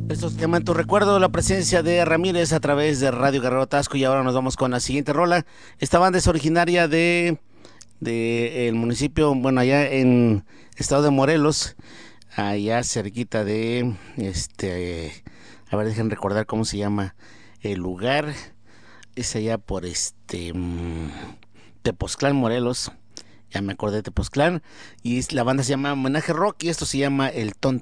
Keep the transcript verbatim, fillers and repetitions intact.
Esto se llama En tu recuerdo, la presencia de Ramírez a través de Radio Guerrero Tasco. Y ahora nos vamos con la siguiente rola. Esta banda es originaria de, de el municipio, bueno, allá en estado de Morelos, allá cerquita de, este, a ver, dejen recordar cómo se llama el lugar. Es allá por este, mm, Tepoztlán, Morelos. Ya me acordé de Tepoztlán. Y la banda se llama Homenaje Rock y esto se llama El Tonto.